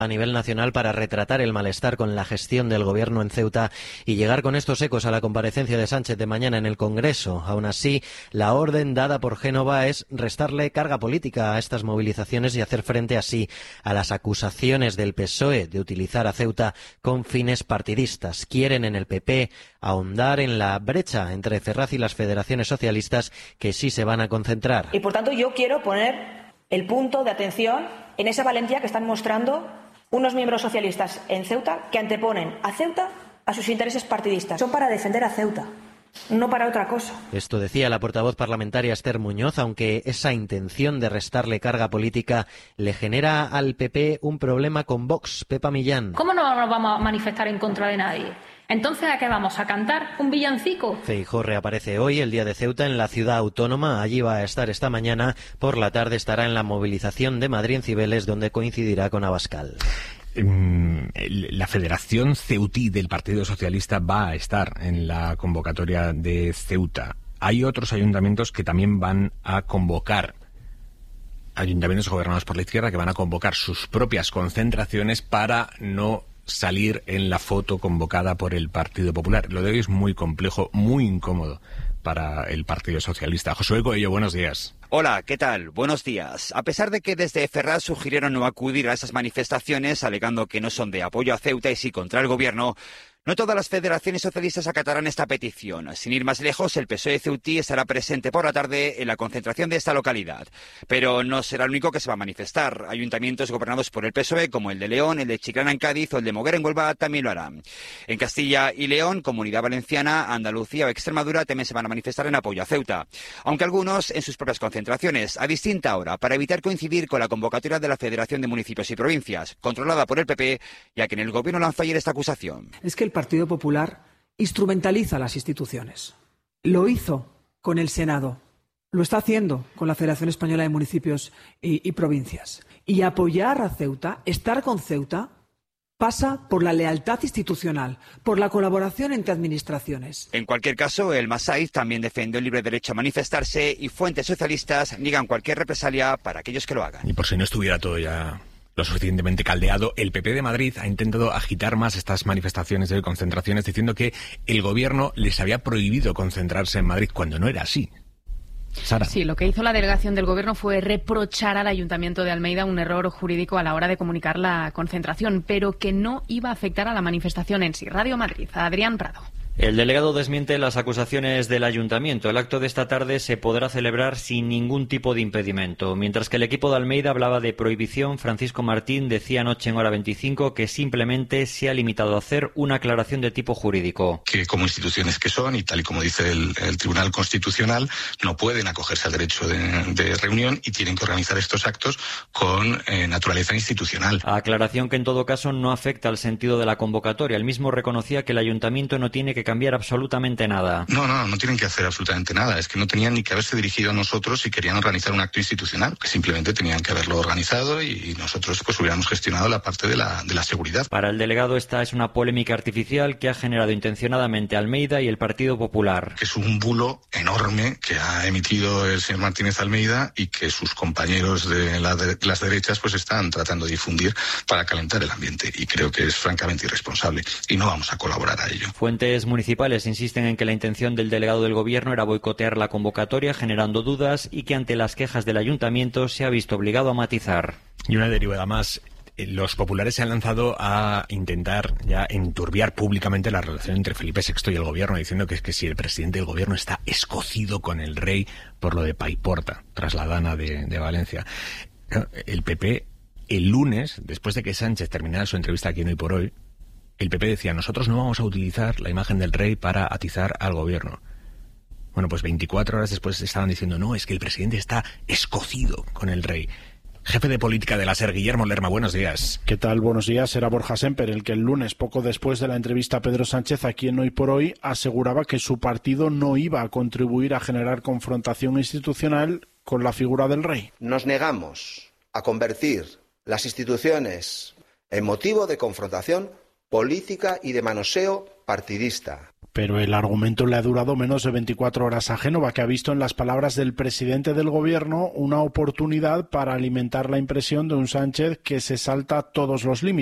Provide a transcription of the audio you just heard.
a nivel nacional para retratar el malestar con la gestión del gobierno en Ceuta y llegar con estos ecos a la comparecencia de Sánchez de mañana en el Congreso. Aún así, la orden dada por Génova es restarle carga política a estas movilizaciones y hacer frente así a las acusaciones del PSOE de utilizar a Ceuta con fines partidistas. Quieren en el PP ahondar en la brecha entre Ferraz y las federaciones socialistas que sí se van a concentrar. Y por tanto yo quiero poner el punto de atención en esa valentía que están mostrando unos miembros socialistas en Ceuta que anteponen a Ceuta a sus intereses partidistas. Son para defender a Ceuta, no para otra cosa. Esto decía la portavoz parlamentaria Esther Muñoz, aunque esa intención de restarle carga política le genera al PP un problema con Vox. Pepa Millán. ¿Cómo no nos vamos a manifestar en contra de nadie? Entonces, ¿a qué vamos? ¿A cantar un villancico? Feijóo reaparece hoy, el día de Ceuta, en la ciudad autónoma. Allí va a estar esta mañana. Por la tarde estará en la movilización de Madrid en Cibeles, donde coincidirá con Abascal. La Federación Ceutí del Partido Socialista va a estar en la convocatoria de Ceuta. Hay otros ayuntamientos que también van a convocar, ayuntamientos gobernados por la izquierda, que van a convocar sus propias concentraciones para no salir en la foto convocada por el Partido Popular. Lo de hoy es muy complejo, muy incómodo para el Partido Socialista. Josué Coello, buenos días. Hola, ¿qué tal? Buenos días. A pesar de que desde Ferraz sugirieron no acudir a esas manifestaciones, alegando que no son de apoyo a Ceuta y sí contra el gobierno, no todas las federaciones socialistas acatarán esta petición. Sin ir más lejos, el PSOE ceutí estará presente por la tarde en la concentración de esta localidad. Pero no será el único que se va a manifestar. Ayuntamientos gobernados por el PSOE, como el de León, el de Chiclana en Cádiz o el de Moguer en Huelva, también lo harán. En Castilla y León, Comunidad Valenciana, Andalucía o Extremadura también se van a manifestar en apoyo a Ceuta. Aunque algunos en sus propias concentraciones, a distinta hora, para evitar coincidir con la convocatoria de la Federación de Municipios y Provincias, controlada por el PP, ya que en el gobierno lanza ayer esta acusación. Es que el Partido Popular instrumentaliza las instituciones. Lo hizo con el Senado, lo está haciendo con la Federación Española de Municipios y Provincias. Y apoyar a Ceuta, estar con Ceuta, pasa por la lealtad institucional, por la colaboración entre administraciones. En cualquier caso, el Masaiz también defiende el libre derecho a manifestarse y fuentes socialistas niegan cualquier represalia para aquellos que lo hagan. Y por si no estuviera todo ya lo suficientemente caldeado, el PP de Madrid ha intentado agitar más estas manifestaciones de concentraciones diciendo que el gobierno les había prohibido concentrarse en Madrid cuando no era así. Sara. Sí, lo que hizo la delegación del gobierno fue reprochar al Ayuntamiento de Almeida un error jurídico a la hora de comunicar la concentración, pero que no iba a afectar a la manifestación en sí. Radio Madrid, Adrián Prado. El delegado desmiente las acusaciones del ayuntamiento. El acto de esta tarde se podrá celebrar sin ningún tipo de impedimento. Mientras que el equipo de Almeida hablaba de prohibición, Francisco Martín decía anoche en Hora 25 que simplemente se ha limitado a hacer una aclaración de tipo jurídico. Que como instituciones que son, y tal y como dice el Tribunal Constitucional, no pueden acogerse al derecho de reunión y tienen que organizar estos actos con naturaleza institucional. Aclaración que en todo caso no afecta al sentido de la convocatoria. El mismo reconocía que el ayuntamiento no tiene que cambiar absolutamente nada. No tienen que hacer absolutamente nada. Es que no tenían ni que haberse dirigido a nosotros si querían organizar un acto institucional, que simplemente tenían que haberlo organizado y nosotros pues hubiéramos gestionado la parte de la seguridad. Para el delegado esta es una polémica artificial que ha generado intencionadamente Almeida y el Partido Popular. Es un bulo enorme que ha emitido el señor Martínez Almeida y que sus compañeros de las derechas pues están tratando de difundir para calentar el ambiente, y creo que es francamente irresponsable y no vamos a colaborar a ello. Fuentes municipales insisten en que la intención del delegado del gobierno era boicotear la convocatoria, generando dudas, y que ante las quejas del ayuntamiento se ha visto obligado a matizar. Y una derivada más. Los populares se han lanzado a intentar ya enturbiar públicamente la relación entre Felipe VI y el gobierno, diciendo que es que si el presidente del gobierno está escocido con el rey por lo de Paiporta, tras la dana de Valencia. El PP, el lunes, después de que Sánchez terminara su entrevista aquí en Hoy por Hoy, el PP decía, nosotros no vamos a utilizar la imagen del rey para atizar al gobierno. Bueno, pues 24 horas después estaban diciendo, no, es que el presidente está escocido con el rey. Jefe de política de la SER, Guillermo Lerma, buenos días. ¿Qué tal? Buenos días. Era Borja Semper el que el lunes, poco después de la entrevista a Pedro Sánchez aquí en Hoy por Hoy, aseguraba que su partido no iba a contribuir a generar confrontación institucional con la figura del rey. Nos negamos a convertir las instituciones en motivo de confrontación política y de manoseo partidista. Pero el argumento le ha durado menos de 24 horas a Génova, que ha visto en las palabras del presidente del gobierno una oportunidad para alimentar la impresión de un Sánchez que se salta todos los límites.